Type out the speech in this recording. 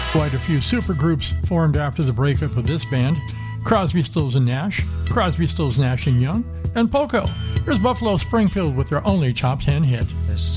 Quite a few supergroups formed after the breakup of this band. Crosby, Stills and Nash, Crosby, Stills, Nash and Young, and Poco. Here's Buffalo Springfield with their only top 10 hit.